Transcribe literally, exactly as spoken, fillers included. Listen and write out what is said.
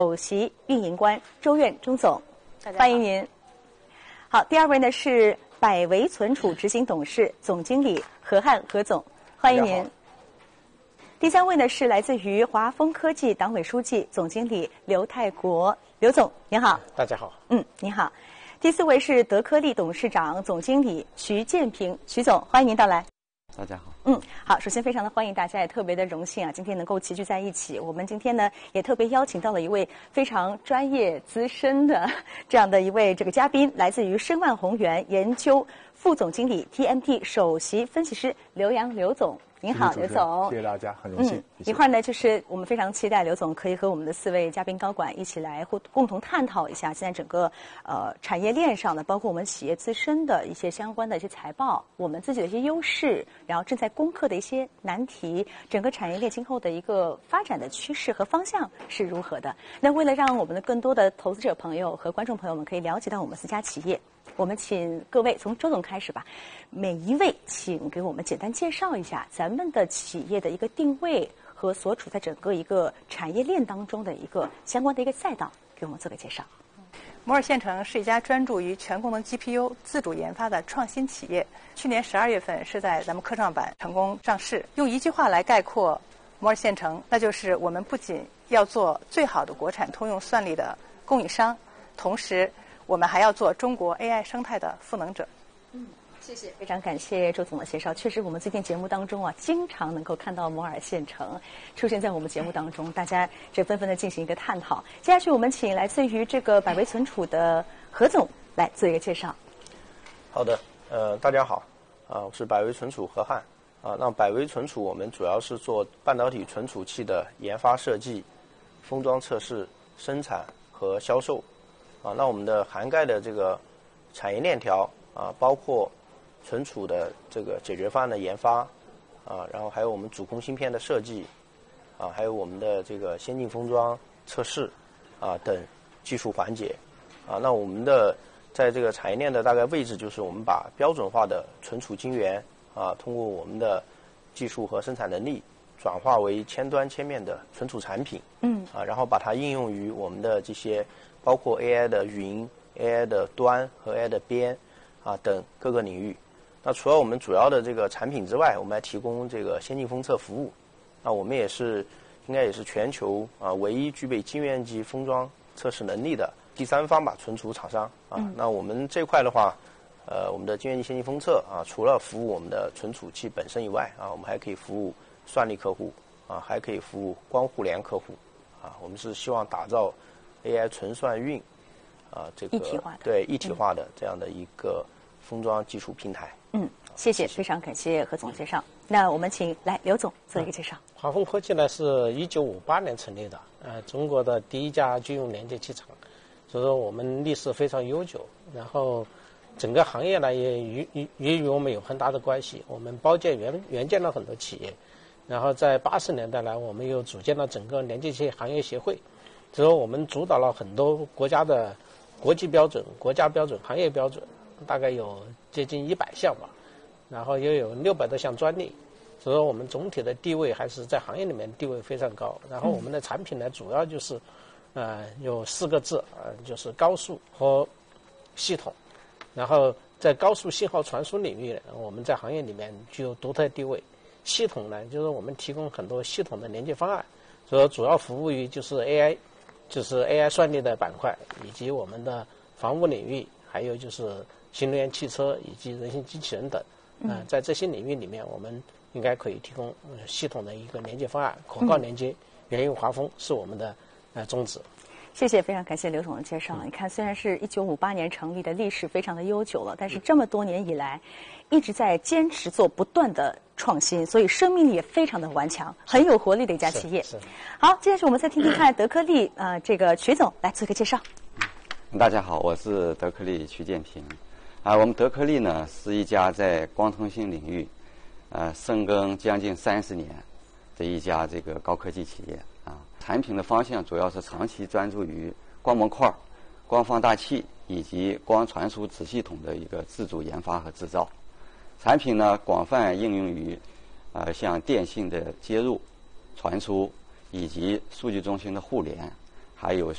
首席运营官周苑钟总，欢迎您。好，第二位呢是百维存储执行董事总经理何汉何总，欢迎您。第三位呢是来自于华丰科技党委书记、总经理刘泰国，刘总您好。 大家好。 嗯，你好。第四位是德科力董事长、总经理徐建平，徐总，欢迎您到来。 大家好。 嗯，好，首先非常的欢迎大家，也特别的荣幸啊，今天能够齐聚在一起。我们今天呢也特别邀请到了一位非常专业资深的这样的一位这个嘉宾，来自于申万宏源研究副总经理 T M T 首席分析师刘洋刘总。您好，刘总。 谢谢大家，很荣幸。 嗯，一会儿呢，就是我们非常期待刘总可以和我们的四位嘉宾高管一起来互共同探讨一下现在整个呃产业链上的，包括我们企业自身的一些相关的一些财报，我们自己的一些优势，然后正在攻克的一些难题，整个产业链今后的一个发展的趋势和方向是如何的。那为了让我们的更多的投资者朋友和观众朋友们可以了解到我们四家企业，我们请各位从周总开始吧，每一位请给我们简单介绍一下咱们的企业的一个定位和所处在整个一个产业链当中的一个相关的一个赛道，给我们做个介绍。 摩尔线程是一家专注于全功能 G P U 自主研发的创新企业。去年十二月份是在咱们科创板成功上市。用一句话来概括摩尔线程，那就是我们不仅要做最好的国产通用算力的供应商，同时我们还要做中国 A I 生态的赋能者。 嗯，谢谢，非常感谢周总的介绍。确实，我们最近节目当中啊，经常能够看到摩尔线程出现在我们节目当中，大家这纷纷的进行一个探讨。接下去，我们请来自于这个百维存储的何总来做一个介绍。 好的，呃，大家好，啊、呃，我是百维存储何汉。啊、呃，那百维存储我们主要是做半导体存储器的研发设计、封装测试、生产和销售。啊，那我们的涵盖的这个产业链条啊，包括存储的这个解决方案的研发啊，然后还有我们主控芯片的设计啊，还有我们的这个先进封装测试啊等技术环节啊。那我们的在这个产业链的大概位置，就是我们把标准化的存储晶圆啊，通过我们的技术和生产能力，转化为千端千面的存储产品。嗯啊，然后把它应用于我们的这些。包括 A I 的云、A I 的端和 A I 的边啊等各个领域。那除了我们主要的这个产品之外，我们还提供这个先进封测服务。那我们也是应该也是全球啊唯一具备晶圆级封装测试能力的第三方吧存储厂商啊。嗯、那我们这块的话，呃，我们的晶圆级先进封测啊，除了服务我们的存储器本身以外啊，我们还可以服务算力客户啊，还可以服务光互联客户啊。我们是希望打造A I 存算运，啊，这个一体化的对一体化的这样的一个封装技术平台。 嗯，谢谢，非常感谢何总介绍。那我们请来刘总做一个介绍。 华丰科技呢是一九五八年成立的，呃，中国的第一家军用连接器厂，所以说我们历史非常悠久。然后整个行业呢也与与也与我们有很大的关系。我们包建援援建了很多企业，然后在八十年代呢，我们又组建了整个连接器行业协会。之后我们主导了很多国家的国际标准、国家标准、行业标准，大概有接近一百项吧，然后又有六百多项专利，所以说我们总体的地位还是在行业里面地位非常高。然后我们的产品呢，主要就是，呃，有四个字，呃，就是高速和系统。然后在高速信号传输领域，我们在行业里面具有独特地位。系统呢，就是我们提供很多系统的连接方案，所以说主要服务于就是 A I。就是 A I 算力的板块，以及我们的防务领域，还有就是新能源汽车以及人形机器人等。嗯、呃，在这些领域里面，我们应该可以提供、呃、系统的一个连接方案，可靠连接，源于华丰是我们的呃宗旨。 谢谢，非常感谢刘总的介绍。嗯、你看，虽然是一九五八年成立的，历史非常的悠久了，但是这么多年以来，一直在坚持做不断的创新，所以生命力也非常的顽强，很有活力的一家企业。 是是好，接下去我们再听听看德科力呃这个曲总来做一个介绍。 嗯、大家好，我是德科力曲建平。啊，我们德科力呢是一家在光通信领域，呃，深耕将近三十年的一家这个高科技企业啊。产品的方向主要是长期专注于光模块、光放大器以及光传输子系统的一个自主研发和制造。产品呢广泛应用于呃像电信的接入、传输以及数据中心的互联， 还有